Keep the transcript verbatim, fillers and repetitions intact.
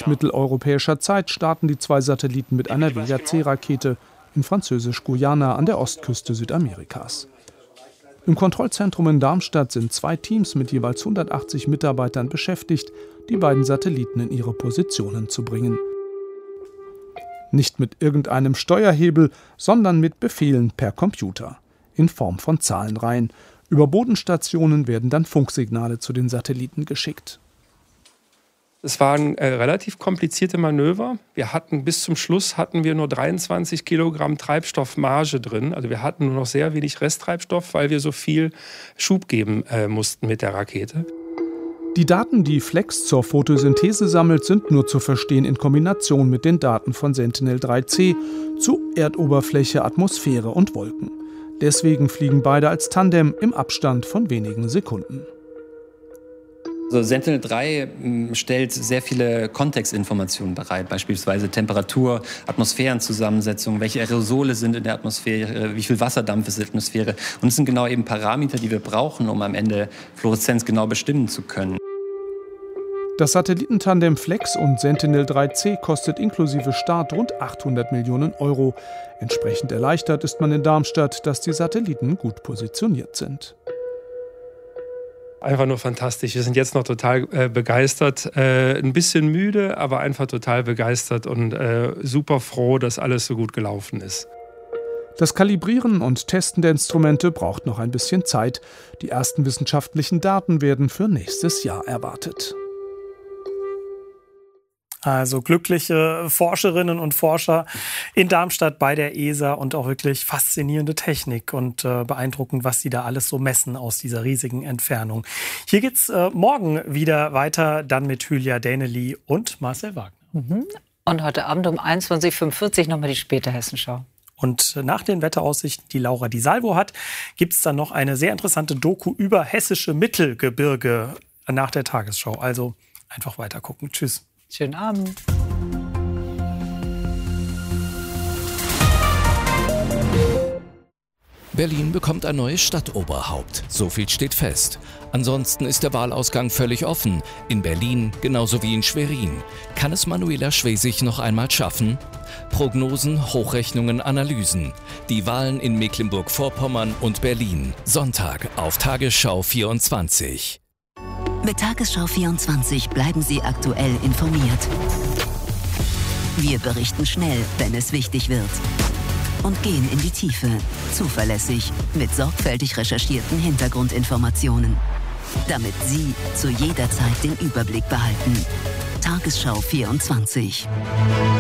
fünfzig mitteleuropäischer Zeit starten die zwei Satelliten mit einer Vega C-Rakete in Französisch-Guyana an der Ostküste Südamerikas. Im Kontrollzentrum in Darmstadt sind zwei Teams mit jeweils hundertachtzig Mitarbeitern beschäftigt, die beiden Satelliten in ihre Positionen zu bringen. Nicht mit irgendeinem Steuerhebel, sondern mit Befehlen per Computer in Form von Zahlenreihen. Über Bodenstationen werden dann Funksignale zu den Satelliten geschickt. Es waren äh, relativ komplizierte Manöver. Wir hatten bis zum Schluss hatten wir nur dreiundzwanzig Kilogramm Treibstoffmarge drin. Also wir hatten nur noch sehr wenig Resttreibstoff, weil wir so viel Schub geben äh, mussten mit der Rakete. Die Daten, die Flex zur Photosynthese sammelt, sind nur zu verstehen in Kombination mit den Daten von Sentinel drei C zu Erdoberfläche, Atmosphäre und Wolken. Deswegen fliegen beide als Tandem im Abstand von wenigen Sekunden. Also Sentinel drei stellt sehr viele Kontextinformationen bereit, beispielsweise Temperatur, Atmosphärenzusammensetzung, welche Aerosole sind in der Atmosphäre, wie viel Wasserdampf ist in der Atmosphäre. Und es sind genau eben Parameter, die wir brauchen, um am Ende Fluoreszenz genau bestimmen zu können. Das Satellitentandem Flex und Sentinel drei C kostet inklusive Start rund achthundert Millionen Euro. Entsprechend erleichtert ist man in Darmstadt, dass die Satelliten gut positioniert sind. Einfach nur fantastisch. Wir sind jetzt noch total äh, begeistert. Äh, ein bisschen müde, aber einfach total begeistert und äh, super froh, dass alles so gut gelaufen ist. Das Kalibrieren und Testen der Instrumente braucht noch ein bisschen Zeit. Die ersten wissenschaftlichen Daten werden für nächstes Jahr erwartet. Also glückliche Forscherinnen und Forscher in Darmstadt bei der E S A und auch wirklich faszinierende Technik und äh, beeindruckend, was sie da alles so messen aus dieser riesigen Entfernung. Hier geht's äh, morgen wieder weiter, dann mit Hülya Däneli und Marcel Wagner. Mhm. Und heute Abend um einundzwanzig Uhr fünfundvierzig nochmal die späte Hessenschau. Und nach den Wetteraussichten, die Laura Di Salvo hat, gibt's dann noch eine sehr interessante Doku über hessische Mittelgebirge nach der Tagesschau. Also einfach weiter gucken. Tschüss. Schönen Abend. Berlin bekommt ein neues Stadtoberhaupt. So viel steht fest. Ansonsten ist der Wahlausgang völlig offen. In Berlin genauso wie in Schwerin. Kann es Manuela Schwesig noch einmal schaffen? Prognosen, Hochrechnungen, Analysen. Die Wahlen in Mecklenburg-Vorpommern und Berlin. Sonntag auf Tagesschau vierundzwanzig. Mit Tagesschau vierundzwanzig bleiben Sie aktuell informiert. Wir berichten schnell, wenn es wichtig wird. Und gehen in die Tiefe. Zuverlässig, mit sorgfältig recherchierten Hintergrundinformationen. Damit Sie zu jeder Zeit den Überblick behalten. Tagesschau vierundzwanzig.